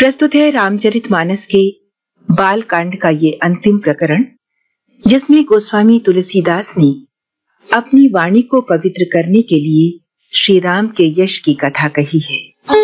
प्रस्तुत है रामचरितमानस के बाल कांड का ये अंतिम प्रकरण, जिसमें गोस्वामी तुलसीदास ने अपनी वाणी को पवित्र करने के लिए श्री राम के यश की कथा कही है।